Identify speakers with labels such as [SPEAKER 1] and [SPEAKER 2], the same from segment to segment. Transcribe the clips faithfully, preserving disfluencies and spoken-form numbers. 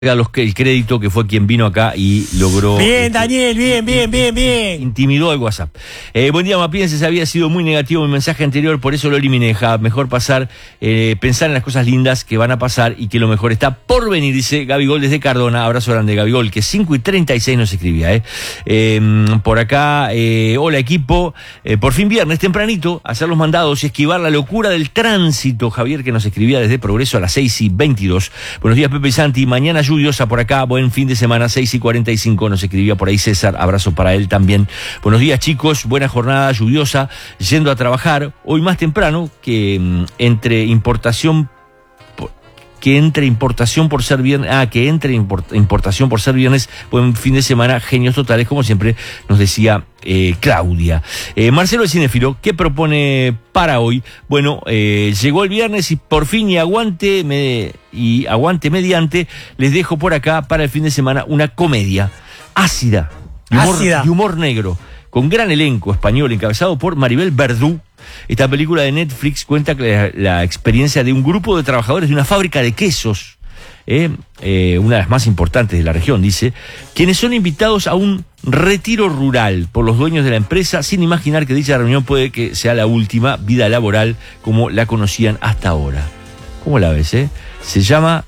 [SPEAKER 1] los, el crédito, que fue quien vino acá y logró...
[SPEAKER 2] Bien, Daniel, bien, bien, bien, bien.
[SPEAKER 1] Intimidó el WhatsApp. Eh, buen día, Mapienses, había sido muy negativo mi mensaje anterior, por eso lo eliminé. Ja, mejor pasar, eh, pensar en las cosas lindas que van a pasar y que lo mejor está por venir, dice Gabigol desde Cardona. Abrazo grande, Gabigol, que cinco y treinta y seis nos escribía. Eh. Eh, por acá, eh, hola equipo, eh, por fin viernes, tempranito, hacer los mandados y esquivar la locura del tránsito. Javier, que nos escribía desde Progreso a las seis y veintidós. Buenos días, Pepe y Santi, mañana lluviosa por acá, buen fin de semana, seis y cuarenta y cinco, nos escribía por ahí César, abrazo para él también. Buenos días chicos, buena jornada lluviosa, yendo a trabajar, hoy más temprano, que mm, entre importación, que entre importación por ser viernes, ah, que entre import, importación por ser viernes, buen fin de semana, genios totales, como siempre nos decía eh, Claudia. Eh, Marcelo el Cinéfilo, ¿qué propone para hoy? Bueno, eh, llegó el viernes y por fin y aguante, me, y aguante mediante, les dejo por acá para el fin de semana una comedia ácida, de humor,
[SPEAKER 2] ácida.
[SPEAKER 1] de humor negro, con gran elenco español encabezado por Maribel Verdú. Esta película de Netflix cuenta la, la experiencia de un grupo de trabajadores de una fábrica de quesos, eh, eh, una de las más importantes de la región, dice, quienes son invitados a un retiro rural por los dueños de la empresa, sin imaginar que dicha reunión puede que sea la última vida laboral como la conocían hasta ahora. ¿Cómo la ves, eh? Se llama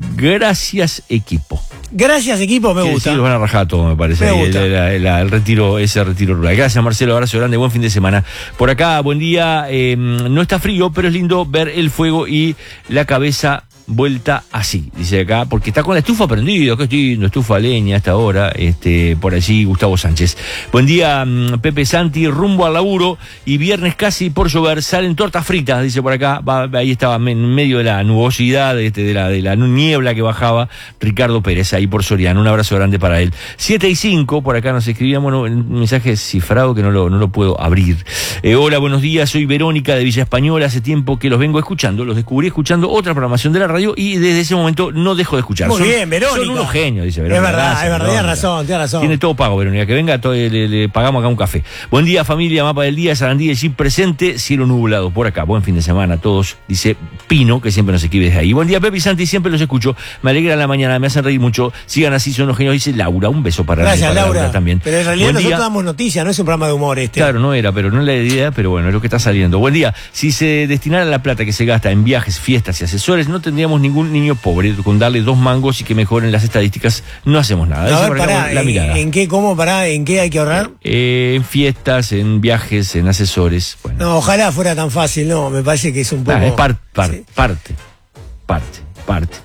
[SPEAKER 1] Gracias Equipo.
[SPEAKER 2] Gracias equipo, me gusta.
[SPEAKER 1] Sí, los van a rajar todo, me parece.
[SPEAKER 2] Me
[SPEAKER 1] el,
[SPEAKER 2] gusta.
[SPEAKER 1] el, el, el retiro, ese retiro rural. Gracias, Marcelo, abrazo grande, buen fin de semana. Por acá, buen día. Eh, no está frío, pero es lindo ver el fuego y la cabeza vuelta así, dice acá, porque está con la estufa prendida, que estoy viendo, estufa a leña hasta ahora, este, por allí Gustavo Sánchez. Buen día, Pepe Santi, rumbo al laburo y viernes casi por llover, salen tortas fritas, dice por acá, va, ahí estaba en medio de la nubosidad, este, de la de la niebla que bajaba, Ricardo Pérez, ahí por Soriano, un abrazo grande para él. siete y cinco, por acá nos escribían, bueno, un mensaje cifrado que no lo, no lo puedo abrir. Eh, hola, buenos días, soy Verónica de Villa Española, hace tiempo que los vengo escuchando, los descubrí escuchando otra programación de la radio y desde ese momento no dejo de escuchar.
[SPEAKER 2] Muy
[SPEAKER 1] son,
[SPEAKER 2] bien, Verónica.
[SPEAKER 1] Son unos genios, dice Verónica.
[SPEAKER 2] Es verdad,
[SPEAKER 1] Gracias,
[SPEAKER 2] es verdad,
[SPEAKER 1] Verónica.
[SPEAKER 2] tienes razón, tienes razón.
[SPEAKER 1] Tiene todo pago, Verónica. Que venga, todo, le, le pagamos acá un café. Buen día, familia, mapa del día, Sarandí, el Jeep presente, cielo nublado por acá. Buen fin de semana a todos, dice Pino, que siempre nos escribe desde ahí. Buen día, Pepe y Santi, siempre los escucho. Me alegra la mañana, me hacen reír mucho. Sigan así, son unos genios, dice Laura. Un beso para,
[SPEAKER 2] Gracias,
[SPEAKER 1] para
[SPEAKER 2] Laura.
[SPEAKER 1] Laura también.
[SPEAKER 2] Pero en realidad
[SPEAKER 1] Buen
[SPEAKER 2] nosotros
[SPEAKER 1] día.
[SPEAKER 2] damos noticias, no es un programa de humor este.
[SPEAKER 1] Claro, no era, pero no es la idea, pero bueno, es lo que está saliendo. Buen día. Si se destinara la plata que se gasta en viajes, fiestas y asesores, no tendríamos ningún niño pobre. Con darle dos mangos y que mejoren las estadísticas, no hacemos nada.
[SPEAKER 2] No, a
[SPEAKER 1] Esa
[SPEAKER 2] ver,
[SPEAKER 1] por acá,
[SPEAKER 2] pará,
[SPEAKER 1] la
[SPEAKER 2] ¿en,
[SPEAKER 1] mirada.
[SPEAKER 2] ¿en qué, cómo, pará, en qué hay que ahorrar?
[SPEAKER 1] Eh, en fiestas, en viajes, en asesores. Bueno.
[SPEAKER 2] No, ojalá fuera tan fácil, no, me parece que es un poco...
[SPEAKER 1] Ah, es par, par,
[SPEAKER 2] Sí.
[SPEAKER 1] parte, parte, parte.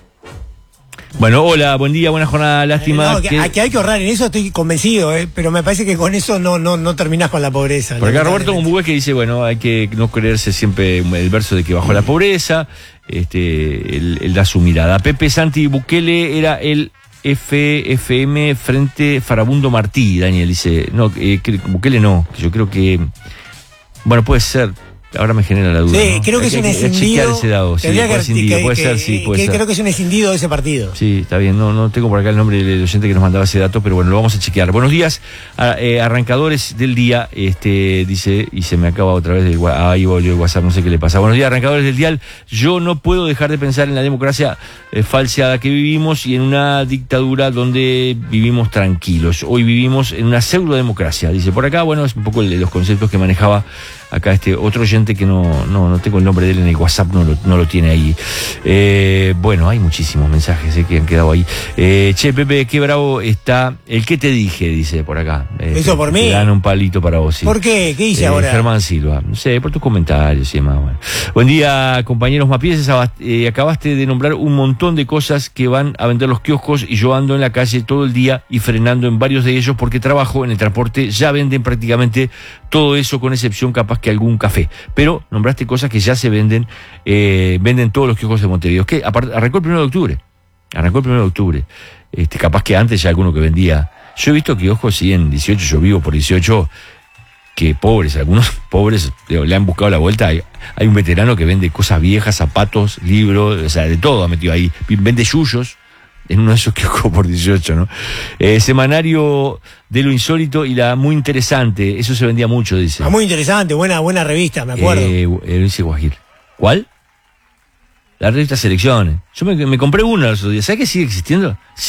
[SPEAKER 1] Bueno, hola, buen día, buena jornada, lástima.
[SPEAKER 2] No, que,
[SPEAKER 1] que...
[SPEAKER 2] que hay que ahorrar, en eso estoy convencido, eh, pero me parece que con eso no, no, no terminás con la pobreza.
[SPEAKER 1] Por acá Roberto
[SPEAKER 2] lamentablemente.
[SPEAKER 1] Gumbugues que dice, bueno, hay que no creerse siempre el verso de que bajó la pobreza, este, él, él da su mirada. Pepe Santi Bukele era el F F M frente Farabundo Martí, Daniel dice, no, eh, que Bukele no, que yo creo que, bueno, puede ser. Ahora me genera la duda.
[SPEAKER 2] Sí,
[SPEAKER 1] ¿no?
[SPEAKER 2] creo que
[SPEAKER 1] hay,
[SPEAKER 2] es un
[SPEAKER 1] hay, hay que chequear
[SPEAKER 2] escindido.
[SPEAKER 1] ese dado. Sí,
[SPEAKER 2] Tendría
[SPEAKER 1] puede,
[SPEAKER 2] que-
[SPEAKER 1] escindido,
[SPEAKER 2] que-
[SPEAKER 1] puede
[SPEAKER 2] que-
[SPEAKER 1] ser, sí, puede
[SPEAKER 2] que
[SPEAKER 1] ser.
[SPEAKER 2] Creo que es un escindido de ese partido.
[SPEAKER 1] Sí, está bien, no, no tengo por acá el nombre del oyente que nos mandaba ese dato, pero bueno, lo vamos a chequear. Buenos días, a, eh, arrancadores del día, este dice, y se me acaba otra vez, el, ahí volvió el WhatsApp, no sé qué le pasa. Buenos días, arrancadores del dial, yo no puedo dejar de pensar en la democracia eh, falseada que vivimos y en una dictadura donde vivimos tranquilos. Hoy vivimos en una pseudo-democracia, dice por acá, bueno, es un poco el de los conceptos que manejaba acá este otro oyente que no, no, no tengo el nombre de él en el WhatsApp, no lo, no lo tiene ahí. Eh, bueno, hay muchísimos mensajes eh, que han quedado ahí. Eh, che, Pepe, qué bravo está el que te dije, dice por acá. Eh,
[SPEAKER 2] ¿Eso por mí?
[SPEAKER 1] Te dan un palito para vos, sí.
[SPEAKER 2] ¿Por qué? ¿Qué hice
[SPEAKER 1] Eh,
[SPEAKER 2] ahora?
[SPEAKER 1] Germán Silva, no sé, por tus comentarios y demás. Bueno. Buen día, compañeros Mapieses. Eh, acabaste de nombrar un montón de cosas que van a vender los kioscos y yo ando en la calle todo el día y frenando en varios de ellos porque trabajo en el transporte. Ya venden prácticamente todo eso, con excepción capaz que algún café. Pero nombraste cosas que ya se venden, eh, venden todos los kioscos de Montevideo. Que aparte, arrancó el primero de octubre. Arrancó el primero de octubre. Este, capaz que antes ya alguno que vendía. Yo he visto kioscos, sí, en dieciocho, yo vivo por dieciocho, que pobres, algunos pobres digo, le han buscado la vuelta. Hay, hay un veterano que vende cosas viejas, zapatos, libros, o sea, de todo ha metido ahí. Vende yuyos en uno de esos kioscos por dieciocho, ¿no? Eh, semanario de lo insólito y la muy interesante, eso se vendía mucho, dice.
[SPEAKER 2] Ah, muy interesante, buena, buena revista, me acuerdo.
[SPEAKER 1] Eh, eh, dice Guajir. ¿Cuál? La revista Selecciones. Yo me, me compré una los otros días. ¿Sabes que sigue existiendo?